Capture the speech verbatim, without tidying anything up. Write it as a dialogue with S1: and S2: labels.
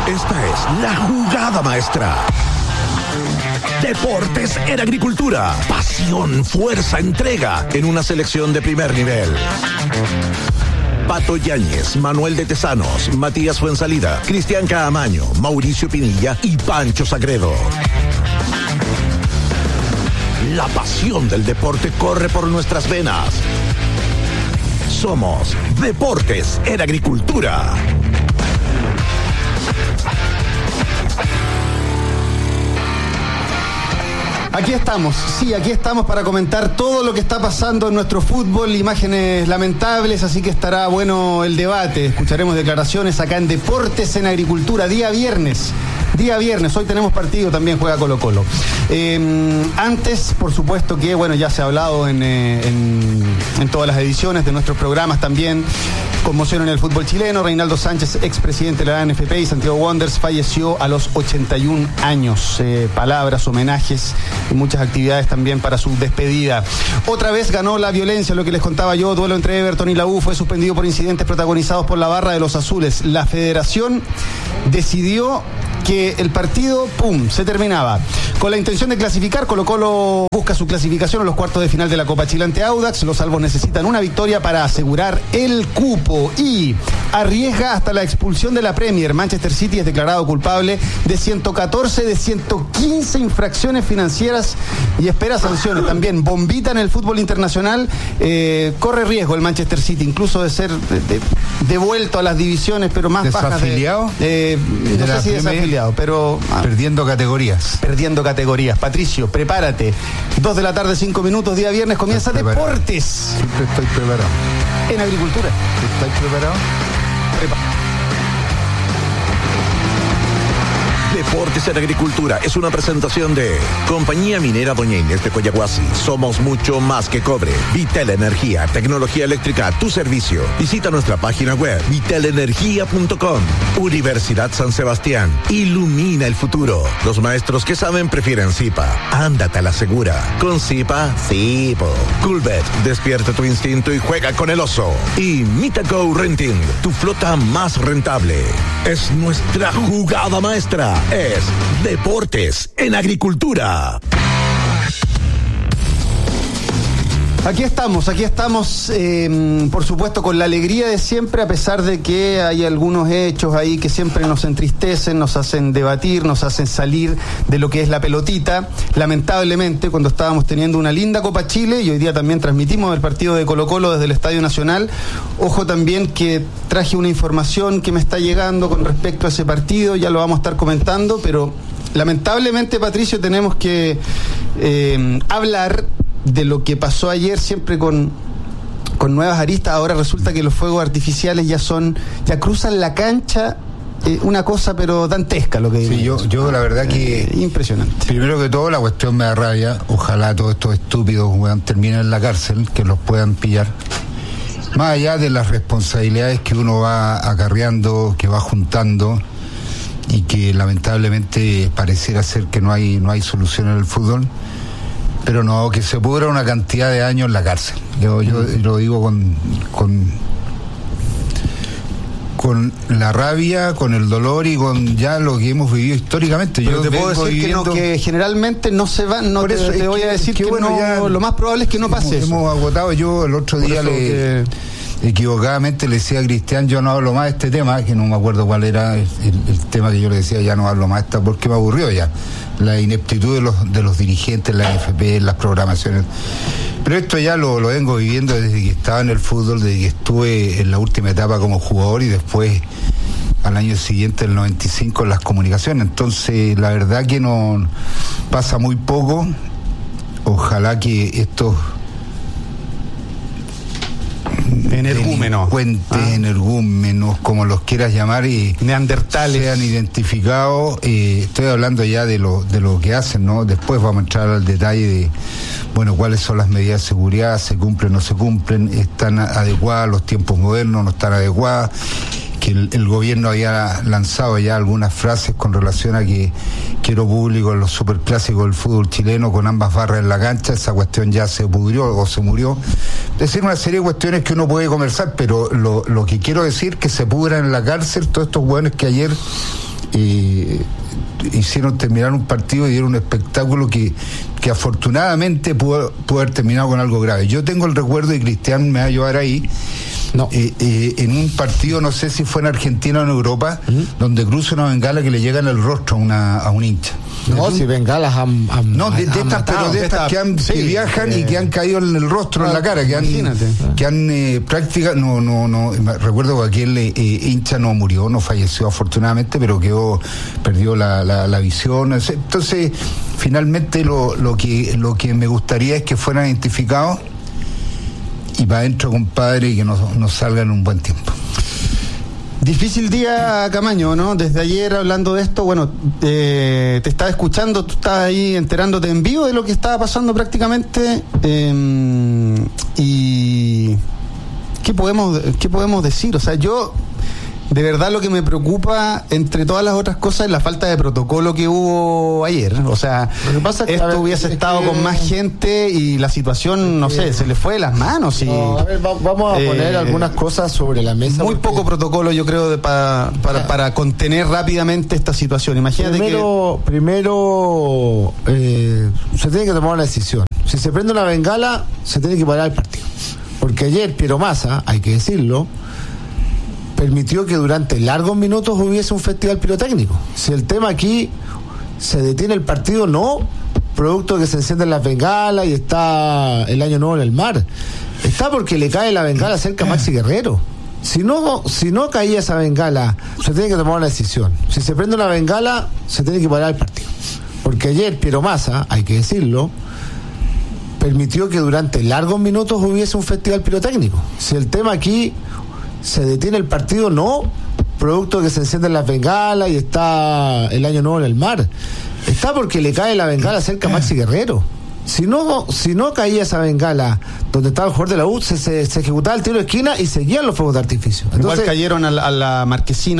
S1: Esta es la jugada maestra. Deportes en Agricultura. Pasión, fuerza, entrega en una selección de primer nivel. Pato Yáñez, Manuel de Tesanos, Matías Fuensalida, Cristian Caamaño, Mauricio Pinilla y Pancho Sagredo. La pasión del deporte corre por nuestras venas. Somos Deportes en Agricultura.
S2: Aquí estamos, sí, aquí estamos para comentar todo lo que está pasando en nuestro fútbol, imágenes lamentables, así que estará bueno el debate. Escucharemos declaraciones acá en Deportes en Agricultura, día viernes. Día viernes, hoy tenemos partido, también juega Colo Colo. Eh, antes, por supuesto que, bueno, ya se ha hablado en, eh, en, en todas las ediciones de nuestros programas también. Conmoción en el fútbol chileno. Reinaldo Sánchez, expresidente de la A N F P y Santiago Wanderers, falleció a los ochenta y un años. Eh, palabras, homenajes y muchas actividades también para su despedida. Otra vez ganó la violencia, lo que les contaba yo, duelo entre Everton y la U, fue suspendido por incidentes protagonizados por la barra de los azules. La federación decidió que el partido, pum, se terminaba. Con la intención de clasificar, Colo Colo busca su clasificación a los cuartos de final de la Copa Chile ante Audax. Los albos necesitan una victoria para asegurar el cupo y arriesga hasta la expulsión de la Premier. Manchester City es declarado culpable de ciento catorce de ciento quince infracciones financieras y espera sanciones. También bombita en el fútbol internacional. Eh, corre riesgo el Manchester City, incluso de ser de, de, devuelto a las divisiones, pero más bajas.
S3: ¿Desafiliado?
S2: De, eh, no
S3: de
S2: sé si desafiliado, pero ah,
S3: perdiendo categorías.
S2: Perdiendo categorías. Patricio, prepárate. Dos de la tarde, cinco minutos, día viernes, comienza Deportes.
S3: Siempre estoy preparado.
S2: En Agricultura.
S3: ¿Estás preparado?
S2: Prepárate.
S1: Deportes en Agricultura es una presentación de Compañía Minera Doña Inés de Coyahuasi. Somos mucho más que cobre. Vitel Energía, tecnología eléctrica a tu servicio. Visita nuestra página web vitel energía punto com. Universidad San Sebastián. Ilumina el futuro. Los maestros que saben prefieren Zipa. Ándate a la segura. Con Zipa, sí, po. Coolbet, despierta tu instinto y juega con el oso. Y Mitago Renting, tu flota más rentable. Es nuestra jugada maestra. Es Deportes en Agricultura.
S2: Aquí estamos, aquí estamos, eh, por supuesto, con la alegría de siempre, a pesar de que hay algunos hechos ahí que siempre nos entristecen, nos hacen debatir, nos hacen salir de lo que es la pelotita. Lamentablemente, cuando estábamos teniendo una linda Copa Chile, y hoy día también transmitimos el partido de Colo Colo desde el Estadio Nacional, ojo también que traje una información que me está llegando con respecto a ese partido, ya lo vamos a estar comentando, pero lamentablemente, Patricio, tenemos que eh, hablar de lo que pasó ayer, siempre con, con nuevas aristas. Ahora resulta que los fuegos artificiales ya son, ya cruzan la cancha, eh, una cosa pero dantesca lo que
S3: sí, yo, yo la verdad que
S2: eh, impresionante.
S3: Primero que todo, la cuestión me da rabia. Ojalá todos estos estúpidos weón, terminen en la cárcel, que los puedan pillar. Más allá de las responsabilidades que uno va acarreando, que va juntando, y que lamentablemente pareciera ser que no hay, no hay solución en el fútbol. Pero no, que se pudra una cantidad de años en la cárcel. Yo, yo lo digo con, con con la rabia, con el dolor y con ya lo que hemos vivido históricamente.
S2: Pero
S3: yo
S2: te puedo decir viviendo... que, no, que generalmente no se van, no te, te voy que, a decir que, que bueno, no, ya, lo más probable es que no pase
S3: hemos,
S2: eso.
S3: Hemos agotado, yo el otro día le... Que... equivocadamente le decía a Cristian, yo no hablo más de este tema, que no me acuerdo cuál era el, el tema que yo le decía, ya no hablo más de esta porque me aburrió ya, la ineptitud de los de los dirigentes, la N F P, las programaciones. Pero esto ya lo, lo vengo viviendo desde que estaba en el fútbol, desde que estuve en la última etapa como jugador y después al año siguiente, el noventa y cinco, en las comunicaciones. Entonces, la verdad que no pasa muy poco. Ojalá que estos
S2: energúmenos,
S3: delincuentes, ah. energúmenos, como los quieras llamar, y
S2: neandertales,
S3: sean identificados. Eh, estoy hablando ya de lo de lo que hacen, ¿no? Después vamos a entrar al detalle de, bueno, cuáles son las medidas de seguridad, se cumplen o no se cumplen, están adecuadas, los tiempos modernos no están adecuadas, que el, el gobierno había lanzado ya algunas frases con relación a que quiero público en los superclásicos del fútbol chileno con ambas barras en la cancha. Esa cuestión ya se pudrió o se murió. Es decir, una serie de cuestiones que uno puede conversar, pero lo, lo que quiero decir que se pudran en la cárcel todos estos hueones que ayer eh, hicieron terminar un partido y dieron un espectáculo que, que afortunadamente pudo, pudo haber terminado con algo grave. Yo tengo el recuerdo, y Cristian me va a ayudar ahí, no. eh, eh, en un partido, no sé si fue en Argentina o en Europa, uh-huh. donde cruza una bengala que le llega en el rostro a, una, a un hincha.
S4: No, si bengalas han, han
S3: no, de, de
S4: han
S3: estas,
S4: matado,
S3: pero de
S4: de
S3: estas
S4: esta,
S3: que, han,
S4: sí,
S3: que viajan eh, y que han caído en el rostro, claro, en la cara, que han,
S2: imagínate.
S3: que han eh, práctica, no, no, no, recuerdo que aquel eh, hincha no murió, no falleció afortunadamente, pero quedó, perdió la, la, la visión. Entonces, finalmente lo, lo que lo que me gustaría es que fueran identificados y para adentro, compadre, y que nos, nos salgan un buen tiempo.
S2: Difícil día, Camaño, ¿no? Desde ayer hablando de esto, bueno, eh, te estaba escuchando, tú estabas ahí enterándote en vivo de lo que estaba pasando prácticamente, eh, y ¿qué podemos, qué podemos decir? O sea, yo, de verdad lo que me preocupa, entre todas las otras cosas, es la falta de protocolo que hubo ayer. O sea, lo que pasa es que, esto ver, hubiese estado que... con más gente y la situación, no sé, se le fue de las manos. Y,
S4: no, a ver, va, vamos a eh, poner algunas cosas sobre la mesa.
S2: Muy
S4: porque...
S2: poco protocolo, yo creo, de, para, para, ah. para contener rápidamente esta situación. Imagínate
S4: primero,
S2: que...
S4: Primero, eh, se tiene que tomar una decisión. Si se prende una bengala, se tiene que parar el partido. Porque ayer Piero Massa, hay que decirlo, permitió que durante largos minutos hubiese un festival pirotécnico. Si el tema aquí se detiene el partido, no producto de que se encienden las bengalas y está el año nuevo en el mar, está porque le cae la bengala cerca a Maxi Guerrero. Si no, si no caía esa bengala, se tiene que tomar una decisión. Si se prende una bengala, se tiene que parar el partido. Porque ayer Piero Massa, hay que decirlo, permitió que durante largos minutos hubiese un festival pirotécnico. Si el tema aquí se detiene el partido, no producto de que se encienden las bengalas y está el año nuevo en el mar, está porque le cae la bengala cerca a Maxi Guerrero. Si no, si no caía esa bengala donde estaba el jugador de la U, se, se, se ejecutaba el tiro de esquina y seguían los fuegos de artificio.
S2: Entonces, igual cayeron a la, a la marquesina